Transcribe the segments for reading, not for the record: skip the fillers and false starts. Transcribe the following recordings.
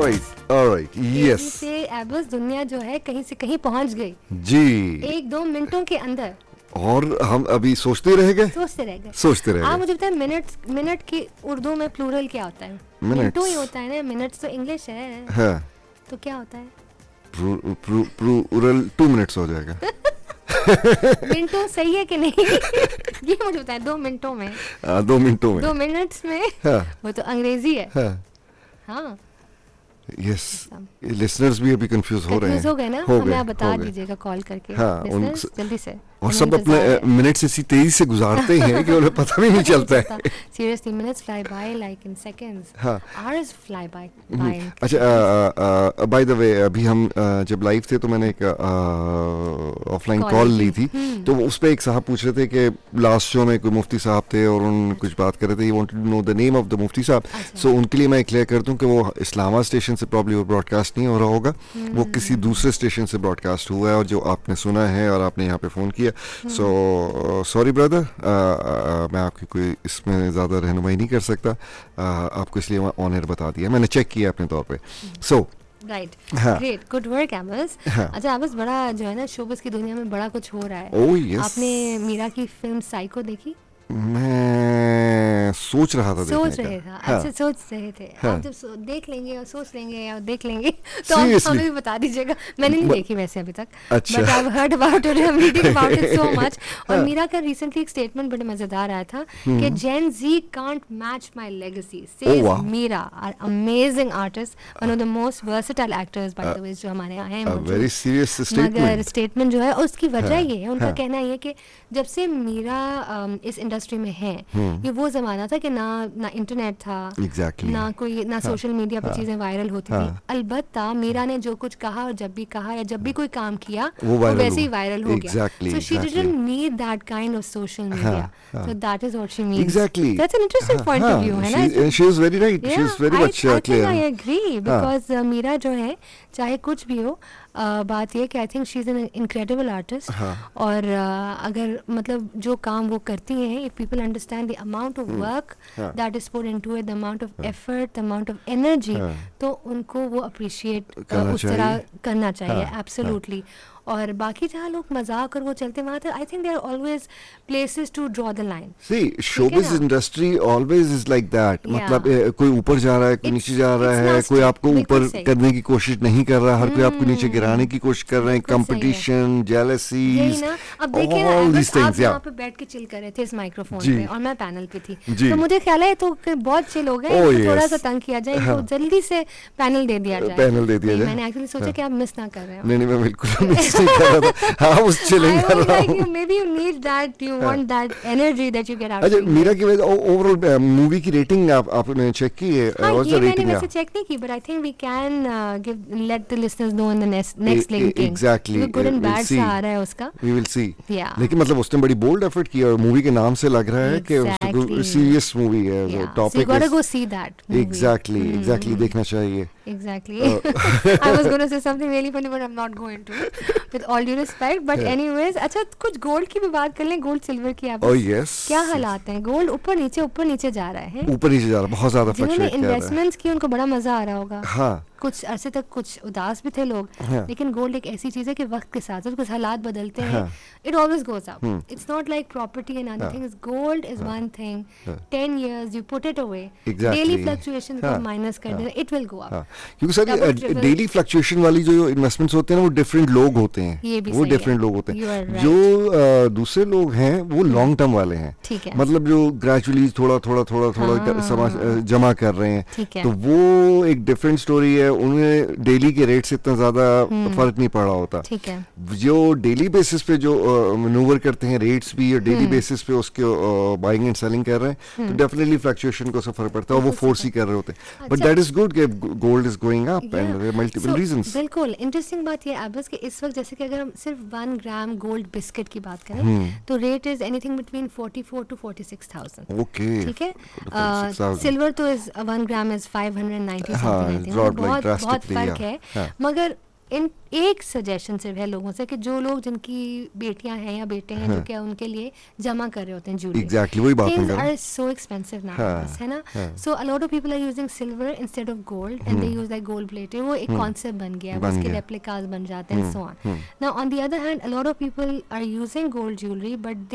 Alright, yes से एबस दुनिया जो है कहीं से कहीं पहुंच गई जी। 1-2 मिनटों के अंदर। और हम अभी सोचते रह गए। आप मुझे बताएं, मिनट की उर्दू में प्लूरल क्या होता है? मिनटों ही होता है ना, मिनट्स तो इंग्लिश है। हाँ। तो क्या होता है? प्लूरल 2 मिनट्स हो जाएगा। मिनटों सही है कि नहीं? ये मुझे बताएं, 2 मिनटों में। 2 मिनटों में, 2 मिनट्स में। हाँ। वो तो अंग्रेजी है। हाँ। यस, लिसनर्स भी अभी कंफ्यूज हो रहे हैं। हो गए ना? हमें आप बता दीजिएगा कॉल करके। हाँ, जल्दी से। और सब अपने मिनट्स इसी तेजी से गुजारते हैं कि उन्हें पता भी नहीं चलता है। Seriously, minutes fly by like in seconds. हाँ. Hours fly by. अच्छा, बाय द वे, अभी हम जब लाइव थे तो मैंने एक ऑफलाइन कॉल ली थी, तो उस पे एक साहब पूछ रहे थे कि लास्ट शो में कोई मुफ्ती साहब थे और उन्होंने कुछ बात कर रहे थे, he wanted to know the name of the मुफ्ती साहब। सो उनके लिए मैं क्लियर कर दूं कि वो इस्लामाबाद स्टेशन से प्रॉब्ली वो ब्रॉडकास्ट नहीं हो रहा होगा, वो किसी दूसरे स्टेशन से ब्रॉडकास्ट हुआ है और जो आपने सुना है और आपने यहाँ पे फ़ोन किया। सो सॉरी ब्रदर, मैं आपकी कोई इसमें ज़्यादा रहनुमाई नहीं कर सकता, आपको इसलिए ऑन एयर बता दिया, मैंने चेक किया अपने तौर पे। सो right, great, good work AIIMS. अच्छा एमस, बड़ा जो है ना शोबिज़ की दुनिया में बड़ा कुछ हो रहा है। Oh yes. आपने मीरा की फिल्म साइको देखी? मैं सोच रहा था अच्छा सोच रहे थे। आप जब देख लेंगे और सोच लेंगे और देख लेंगे तो आप हमें भी बता दीजिएगा। मैंने नहीं देखी वैसे अभी तक, but I have heard about it, I am reading about it so much. और मीरा का रिसेंटली एक स्टेटमेंट बड़े मजेदार आया था कि जेन जी can't match my legacy, says Meera, are amazing artist, one of the most versatile actors by the way जो हमारे यहाँ हैं। Very serious statement. मगर स्टेटमेंट जो है उसकी वजह ये है, उनका कहना ये है कि जब से मीरा इस इंडस्ट्री में है, ये वो जमाना था कि ना इंटरनेट था, ना कोई ना सोशल मीडिया पर चीजें वायरल होती थी। अलबत्ता मीरा ने जो कुछ कहा और जब भी कहा या जब भी कोई काम किया वो वैसे ही वायरल हो गया। So she didn't need that kind of social media, so that is what she means. Exactly, that's an interesting point of view, है ना? She is very right, she is very much clear. I agree, because Meera जो है चाहे कुछ भी हो, बात ये कि I think she is an incredible artist. और अगर मतलब जो काम वो करती हैं, if people understand the amount of work that is put into it, the amount of effort, the amount of energy, तो उनको वो अप्रिशिएट उस तरह करना चाहिए। एब्सोल्युटली। और बाकी जहाँ लोग मजाक और वो चलते वहाँ तो I think there are always places to draw the line. C showbiz industry always is like that, मतलब कोई ऊपर जा रहा है, कोई नीचे जा रहा है, कोई आपको ऊपर करने की कोशिश नहीं कर रहा, हर कोई आपको नीचे गिराने की कोशिश कर रहे हैं, कंपटीशन, जेलसीज, अब देखिए ना, आप यहाँ पे बैठ के चिल कर रहे थे इस माइक्रोफोन पे और मैं पैनल पे थी, तो मुझे ख्याल है तो बहुत चिल हो गए, थोड़ा सा तंग किया जाए, तो जल्दी से पैनल दे दिया जाए। मैंने एक्चुअली सोचा कि आप मिस ना कर रहे हो। नहीं, मैं बिल्कुल मीरा की ओवरऑल मूवी की रेटिंग आपने चेक की है? ये मैंने वैसे चेक नहीं की, but I think we can let the listeners no in the next link. Exactly, good and bad सा आ रहा है उसका, वी विल सी। लेकिन मतलब उसने बड़ी बोल्ड एफर्ट की और मूवी के नाम से लग रहा है कि सीरियस मूवी है, topic. You got to go see that. Exactly, देखना चाहिए। Exactly. I was going to say something really funny, but I'm not going to. With all due respect, but anyways, अच्छा कुछ गोल्ड की भी बात कर लें, गोल्ड सिल्वर की। आप क्या हालात हैं? गोल्ड ऊपर नीचे जा रहा है, बहुत ज्यादा फ्लक्चुएट कर रहा है। जिन्होंने इन्वेस्टमेंट्स की उनको बड़ा मजा आ रहा होगा। हाँ, कुछ अरसे तक कुछ उदास भी थे लोग, लेकिन गोल्ड एक ऐसी चीज है कि वक्त के साथ कुछ हालात बदलते हैं, it always goes up. It's not like property and other things. Gold is one thing, 10 years you put it away, daily fluctuations को माइनस कर देना, इट विल गो अप। क्योंकि सर डेली फ्लक्चुएशन वाली जो इन्वेस्टमेंट्स होते हैं ना, वो डिफरेंट लोग होते हैं, वो डिफरेंट लोग होते हैं। जो दूसरे लोग हैं वो लॉन्ग टर्म वाले हैं, मतलब जो ग्रेजुअली थोड़ा जमा कर रहे हैं, तो वो एक डिफरेंट स्टोरी है। उन्हें डेली के रेट से इतना ज्यादा फर्क नहीं पड़ रहा होता। जो डेली बेसिस पे जो मैनूवर करते हैं, रेट्स भी और डेली बेसिस पे उसके बाइंग एंड सेलिंग कर रहे हैं, तो डेफिनेटली फ्लक्चुएशन को फर्क पड़ता है और वो फोर्स ही कर रहे होते हैं। बट दैट इज गुड कि gold is going up and there are multiple reasons. बिल्कुल इंटरेस्टिंग बात ये है कि इस वक्त जैसे कि अगर हम सिर्फ 1 ग्राम गोल्ड बिस्किट की बात करें, तो rate is anything between 44 to 46,000। Okay, ठीक है। सिल्वर तो इज 1 ग्राम इज 590 समथिंग, बहुत फर्क है। मगर इन एक सजेशन सिर्फ है लोगों से कि जो लोग जिनकी बेटियां हैं या बेटे हैं जो क्या उनके लिए जमा कर रहे होते हैं ज्वेलरी, एग्जैक्टली वही बात things are so expensive now, है ना. सो a lot of people are using silver instead of gold and they use like gold plated. वो एक कॉन्सेप्ट बन गया है, उसके रेप्लिकास बन जाते हैं, so on. Now on the other hand a lot of people are using gold jewellery but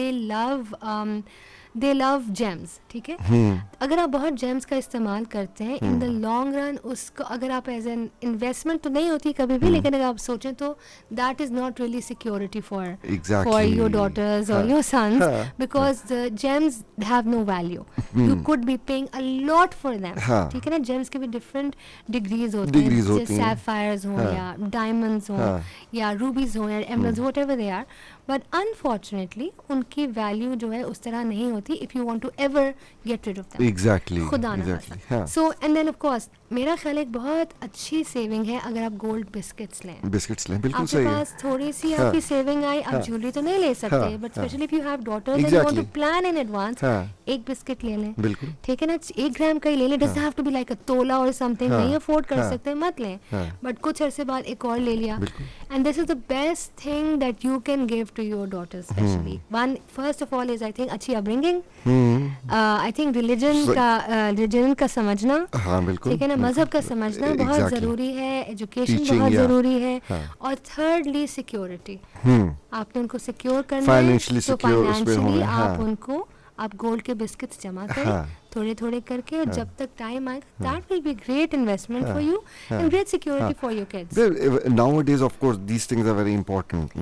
they love James. ठीक है, अगर आप बहुत जेम्स का इस्तेमाल करते हैं इन द लॉन्ग रन, उसको अगर आप एज एन इन्वेस्टमेंट तो नहीं होती कभी भी, लेकिन अगर आप सोचें तो that is not really security for your daughters और your sons, because the James have no value. You could be paying a lot for them. ठीक है ना, जेम्स के भी डिफरेंट डिग्रीज होते हैं, जैसे सैफायर्स हो या डायमंड्स हो या रूबीज हो या emeralds, whatever they are. But unfortunately उनकी वैल्यू जो है उस तरह नहीं होती if you want to ever get rid of them. Exactly, खुदा ना खासा. So and then of course मेरा ख्याल एक बहुत अच्छी सेविंग है अगर आप गोल्ड बिस्किट्स लें. बिल्कुल सही है. आपके पास थोड़ी सी आपकी सेविंग आई, आप ज्वेलरी तो नहीं ले सकते, but specially if you have daughters and you want to plan in advance, एक बिस्किट ले लें. बिल्कुल, ठीक है ना, 1 ग्राम का ही ले लें. Doesn't have to be like अ तोला और समथिंग. नहीं अफोर्ड कर सकते मत लें, बट कुछ अरसे बाद एक और ले लिया. And this is the best thing that you can give to your daughters specially. One first of all is I think अच्छी अपब्रिंगिंग. आई थिंक रिलीजन का समझना, ठीक है ना, मजहब का समझना बहुत जरूरी है. एजुकेशन बहुत जरूरी है. और थर्डली सिक्योरिटी. आपने उनको सिक्योर करना है, तो फाइनेंशियली आप उनको आप गोल्ड के बिस्किट्स जमा करें थोड़े थोड़े करके, और जब तक टाइम आएगा that will be great investment for you and great security for your kids. Nowadays of course these things are very important.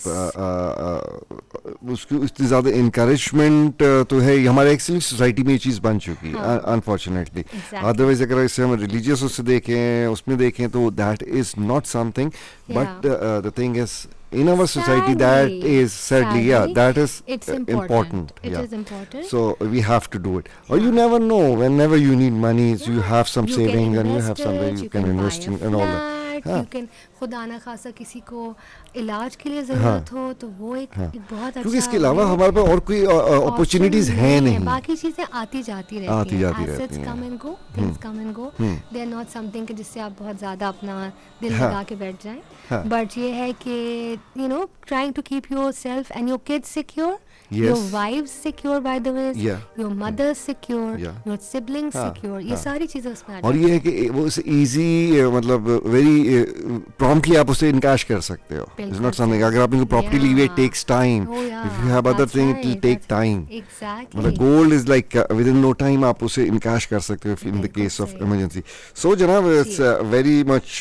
मतलब उसकी इतनी ज़्यादा encouragement तो है हमारे एक्चुअली सोसाइटी में ये चीज़ बन चुकी है अनफॉर्चुनेटली. अदरवाइज अगर इसे हम रिलीजियस उससे देखें, उसमें देखें तो that is not something, but the thing is in our society that is sadly that is important. It is important, so we have to do it. Or you never know, whenever you need money, you have some savings and you have somewhere you can invest in and all that. You can खुदा ना खासा किसी को इलाज के लिए जरूरत हो तो वो एक बहुत अच्छा, क्योंकि इसके अलावा हमारे पास और कोई अपॉर्चुनिटीज है नहीं. बाकी चीजें आती जाती रहती हैं. Assets come and go, things come and go. They are not something कि जिससे आप बहुत ज्यादा अपना दिल लगा के बैठ जाएं. बट ये है कि you know, trying to keep yourself and your kids secure, your wives secure by the way, your mother secure, your siblings secure. ये सारी चीजें उसमें आ जाती हैं. और ये है कि वो इजी मतलब वेरी प्रॉम्प्टली आप उसे इनकाश कर सकते हो. इट्स नॉट समथिंग अगर आप इनको properly leave it takes time. If you have other thing it will take time. मतलब gold is like with in no time आप उसे इनकाश कर सकते हो in the case of emergency. सो जनाब इट्स वेरी मच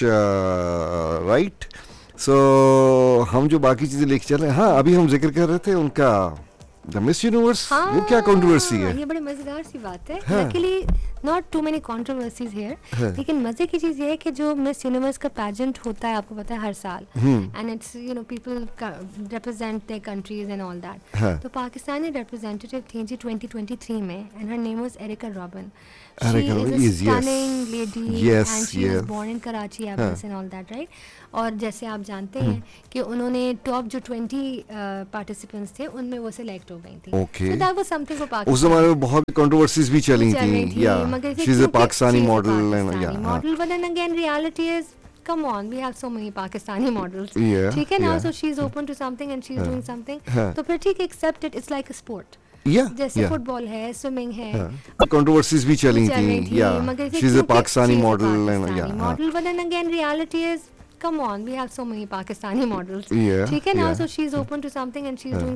राइट. सो हम जो बाकी चीजें लेके चल रहे हैं, हाँ अभी हम जिक्र कर रहे थे उनका द मिस यूनिवर्स. वो क्या कंट्रोवर्सी है? ये बड़ी मजेदार सी बात है. Luckily not to many controversies here, लेकिन मजे की चीज ये है कि जो मिस यूनिवर्स का पैजेंट होता है आपको पता है हर साल, and it's you know people represent there countries and all that. तो पाकिस्तानी रिप्रेजेंटेटिव थी जी 2023 में, and her name was areca robin. She is a stunning lady, and she was born in Karachi, Abbas and all that, right? और जैसे आप जानते हैं कि उन्होंने टॉप जो 20 पार्टिसिपेंट्स थे उनमें वो सिलेक्ट हो गई थी. So that was something for Pakistan. उस ज़माने में बहुत कंट्रोवर्सीज भी चली थी. She is a Pakistani model and model, but then again reality is, come on, we have so many Pakistani models. ठीक है ना, so she is open to something and she is doing something. तो फिर ठीक है, accept it. It's like a sport. जैसे football है, swimming है, कंट्रोवर्सीज भी चली थी. She is a Pakistani model and model, but then again reality is, come on, we have so many Pakistani models. ठीक है ना, so she is open to something and she is doing